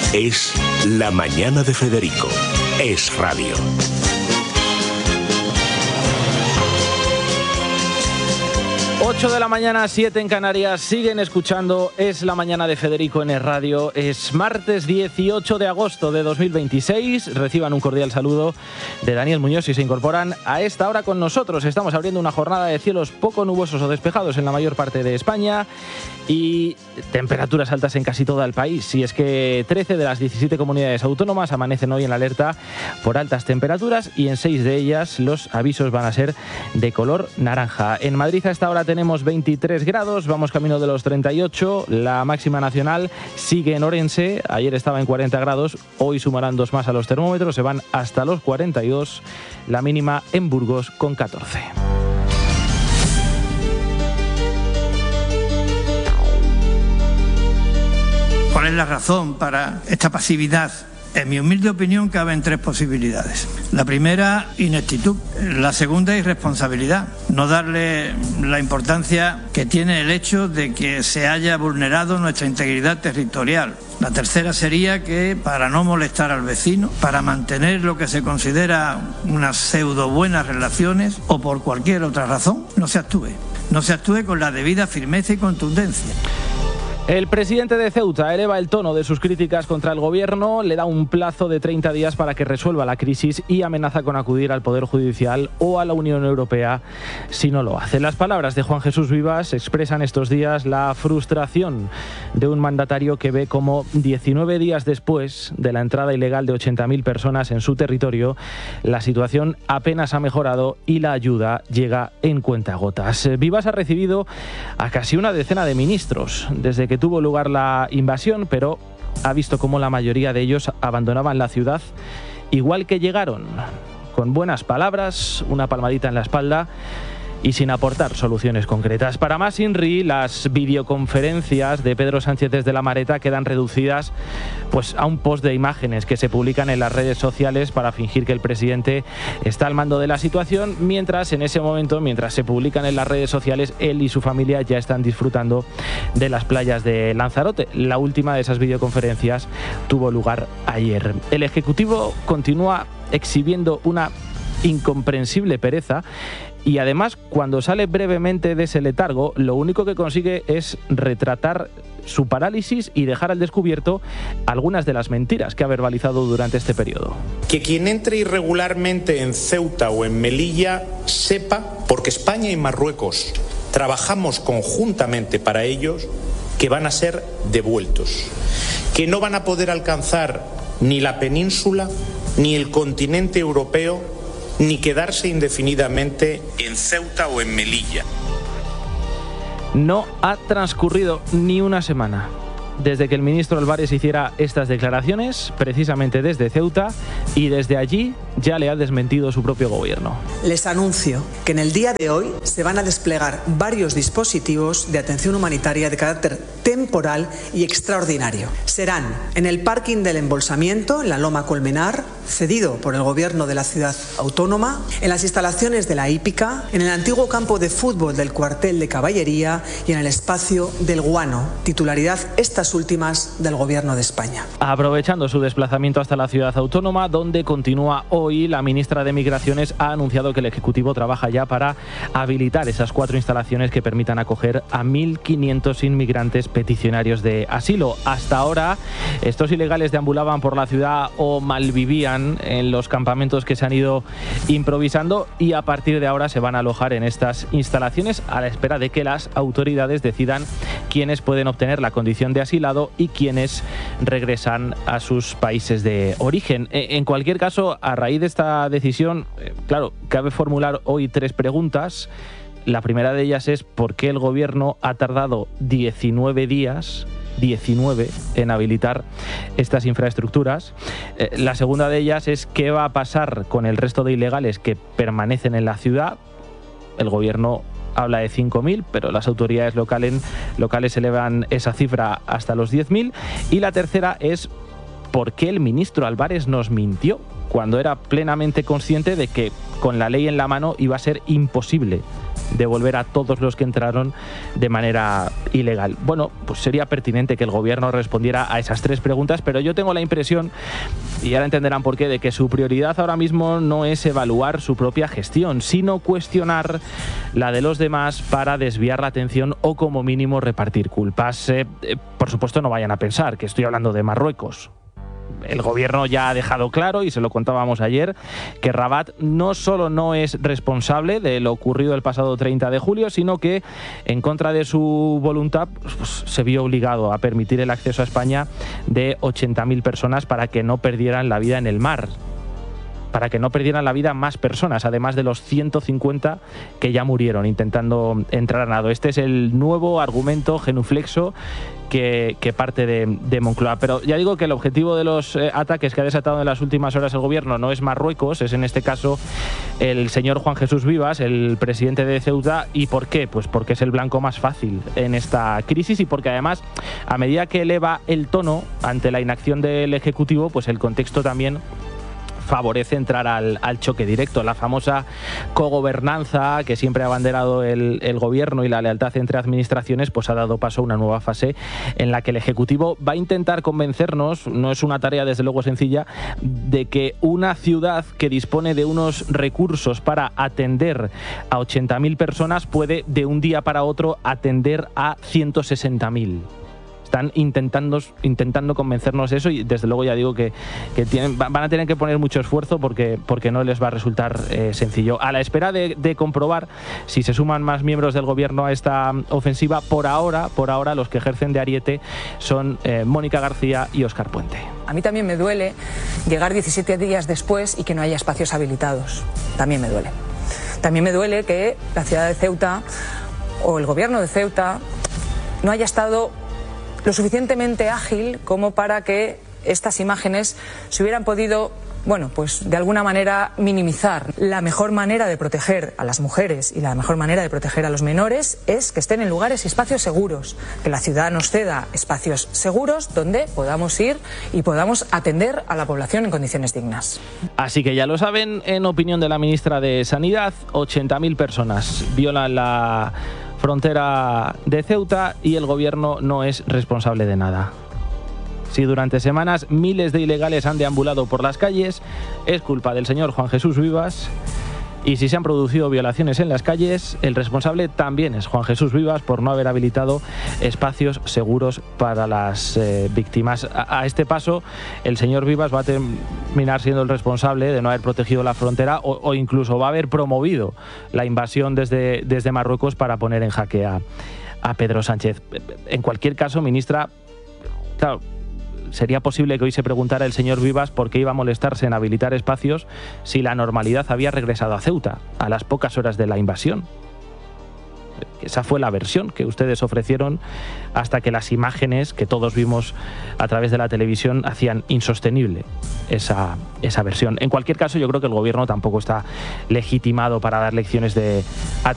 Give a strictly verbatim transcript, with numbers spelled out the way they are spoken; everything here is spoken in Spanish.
Es La Mañana de Federico. Es radio. ocho de la mañana, siete en Canarias, siguen escuchando Es la Mañana de Federico en Es Radio. Es martes dieciocho de agosto de dos mil veintiséis. Reciban un cordial saludo de Daniel Muñoz y se incorporan a esta hora con nosotros. Estamos abriendo una jornada de cielos poco nubosos o despejados en la mayor parte de España y temperaturas altas en casi todo el país. Y es que trece de las diecisiete comunidades autónomas amanecen hoy en alerta por altas temperaturas y en seis de ellas los avisos van a ser de color naranja. En Madrid a esta hora tenemos veintitrés grados, vamos camino de los treinta y ocho. La máxima nacional sigue en Orense, ayer estaba en cuarenta grados, hoy sumarán dos más a los termómetros, se van hasta los cuarenta y dos. La mínima en Burgos con catorce. ¿Cuál es la razón para esta pasividad? En mi humilde opinión caben tres posibilidades. La primera, ineptitud. La segunda, irresponsabilidad. No darle la importancia que tiene el hecho de que se haya vulnerado nuestra integridad territorial. La tercera sería que, para no molestar al vecino, para mantener lo que se considera unas pseudo buenas relaciones o por cualquier otra razón, no se actúe. No se actúe con la debida firmeza y contundencia. El presidente de Ceuta eleva el tono de sus críticas contra el gobierno, le da un plazo de treinta días para que resuelva la crisis y amenaza con acudir al Poder Judicial o a la Unión Europea si no lo hace. Las palabras de Juan Jesús Vivas expresan estos días la frustración de un mandatario que ve como diecinueve días después de la entrada ilegal de ochenta mil personas en su territorio, la situación apenas ha mejorado y la ayuda llega en cuentagotas. Vivas ha recibido a casi una decena de ministros desde que tuvo lugar la invasión, pero ha visto cómo la mayoría de ellos abandonaban la ciudad igual que llegaron, con buenas palabras, una palmadita en la espalda y sin aportar soluciones concretas. Para más INRI, las videoconferencias de Pedro Sánchez desde La Mareta quedan reducidas pues, a un post de imágenes que se publican en las redes sociales para fingir que el presidente está al mando de la situación, mientras en ese momento, mientras se publican en las redes sociales, él y su familia ya están disfrutando de las playas de Lanzarote. La última de esas videoconferencias tuvo lugar ayer. El Ejecutivo continúa exhibiendo una incomprensible pereza y además, cuando sale brevemente de ese letargo, lo único que consigue es retratar su parálisis y dejar al descubierto algunas de las mentiras que ha verbalizado durante este periodo. Que quien entre irregularmente en Ceuta o en Melilla sepa, porque España y Marruecos trabajamos conjuntamente para ellos, que van a ser devueltos, que no van a poder alcanzar ni la península ni el continente europeo, ni quedarse indefinidamente en Ceuta o en Melilla. No ha transcurrido ni una semana desde que el ministro Álvarez hiciera estas declaraciones, precisamente desde Ceuta, y desde allí ya le ha desmentido su propio gobierno. Les anuncio que en el día de hoy se van a desplegar varios dispositivos de atención humanitaria de carácter temporal y extraordinario. Serán en el parking del embolsamiento, en la Loma Colmenar, cedido por el gobierno de la ciudad autónoma, en las instalaciones de la hípica, en el antiguo campo de fútbol del cuartel de caballería y en el espacio del Guano, titularidad estas últimas del gobierno de España. Aprovechando su desplazamiento hasta la ciudad autónoma, donde continúa hoy, la ministra de Migraciones ha anunciado que el Ejecutivo trabaja ya para habilitar esas cuatro instalaciones que permitan acoger a mil quinientos inmigrantes peticionarios de asilo. Hasta ahora, estos ilegales deambulaban por la ciudad o malvivían en los campamentos que se han ido improvisando y a partir de ahora se van a alojar en estas instalaciones a la espera de que las autoridades decidan quiénes pueden obtener la condición de asilo y quienes regresan a sus países de origen. En cualquier caso, a raíz de esta decisión, claro, cabe formular hoy tres preguntas. La primera de ellas es ¿por qué el gobierno ha tardado diecinueve días diecinueve en habilitar estas infraestructuras? La segunda de ellas es ¿qué va a pasar con el resto de ilegales que permanecen en la ciudad? El gobierno habla de cinco mil, pero las autoridades locales, locales elevan esa cifra hasta los diez mil. Y la tercera es ¿por qué el ministro Álvarez nos mintió cuando era plenamente consciente de que con la ley en la mano iba a ser imposible devolver a todos los que entraron de manera ilegal. Bueno, pues sería pertinente que el gobierno respondiera a esas tres preguntas, pero yo tengo la impresión, y ahora entenderán por qué, de que su prioridad ahora mismo no es evaluar su propia gestión, sino cuestionar la de los demás para desviar la atención o como mínimo repartir culpas. Eh, eh, por supuesto, no vayan a pensar que estoy hablando de Marruecos. El gobierno ya ha dejado claro, y se lo contábamos ayer, que Rabat no solo no es responsable de lo ocurrido el pasado treinta de julio, sino que, en contra de su voluntad, pues, se vio obligado a permitir el acceso a España de ochenta mil personas para que no perdieran la vida en el mar. Para que no perdieran la vida más personas, además de los ciento cincuenta que ya murieron intentando entrar a nado. Este es el nuevo argumento genuflexo que, que parte de, de Moncloa. Pero ya digo que el objetivo de los eh, ataques que ha desatado en las últimas horas el gobierno no es Marruecos, es en este caso el señor Juan Jesús Vivas, el presidente de Ceuta. ¿Y por qué? Pues porque es el blanco más fácil en esta crisis, y porque además, a medida que eleva el tono ante la inacción del Ejecutivo, pues el contexto también favorece entrar al, al choque directo. La famosa cogobernanza que siempre ha abanderado el, el gobierno y la lealtad entre administraciones, pues ha dado paso a una nueva fase en la que el Ejecutivo va a intentar convencernos, no es una tarea desde luego sencilla, de que una ciudad que dispone de unos recursos para atender a ochenta mil personas puede de un día para otro atender a ciento sesenta mil. Están intentando, intentando convencernos de eso, y desde luego ya digo que, que tienen, van a tener que poner mucho esfuerzo porque, porque no les va a resultar eh, sencillo. A la espera de, de comprobar si se suman más miembros del gobierno a esta ofensiva, por ahora, por ahora los que ejercen de ariete son eh, Mónica García y Óscar Puente. A mí también me duele llegar diecisiete días después y que no haya espacios habilitados. También me duele. También me duele que la ciudad de Ceuta o el gobierno de Ceuta no haya estado lo suficientemente ágil como para que estas imágenes se hubieran podido, bueno, pues de alguna manera minimizar. La mejor manera de proteger a las mujeres y la mejor manera de proteger a los menores es que estén en lugares y espacios seguros, que la ciudad nos ceda espacios seguros donde podamos ir y podamos atender a la población en condiciones dignas. Así que ya lo saben, en opinión de la ministra de Sanidad, ochenta mil personas violan la frontera de Ceuta y el gobierno no es responsable de nada. Si durante semanas miles de ilegales han deambulado por las calles, es culpa del señor Juan Jesús Vivas. Y si se han producido violaciones en las calles, el responsable también es Juan Jesús Vivas por no haber habilitado espacios seguros para las eh, víctimas. A, a este paso, el señor Vivas va a terminar siendo el responsable de no haber protegido la frontera, o, o incluso va a haber promovido la invasión desde, desde Marruecos para poner en jaque a, a Pedro Sánchez. En cualquier caso, ministra, claro, sería posible que hoy se preguntara el señor Vivas por qué iba a molestarse en habilitar espacios si la normalidad había regresado a Ceuta a las pocas horas de la invasión. Esa fue la versión que ustedes ofrecieron hasta que las imágenes que todos vimos a través de la televisión hacían insostenible esa, esa versión. En cualquier caso, yo creo que el gobierno tampoco está legitimado para dar lecciones de